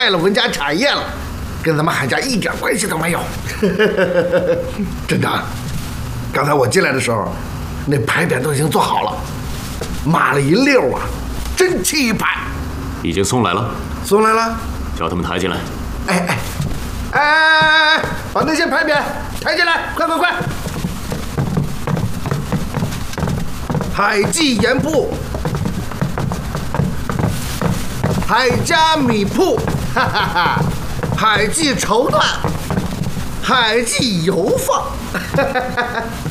了文家产业了，跟咱们韩家一点关系都没有。镇长，刚才我进来的时候，那牌匾都已经做好了，码了一溜啊，真气派。 已经送来了， 送来了， 叫他们抬进来。 哎，把那些牌匾抬进来，快！海记盐铺，海家米铺，哈哈哈，海记绸缎，海记油坊，哈哈哈。